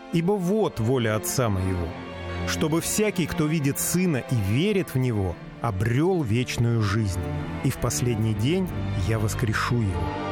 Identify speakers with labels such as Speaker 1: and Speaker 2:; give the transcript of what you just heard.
Speaker 1: Ибо вот воля Отца моего, чтобы всякий, кто видит Сына и верит в Него, обрел вечную жизнь, и в последний день я воскрешу его».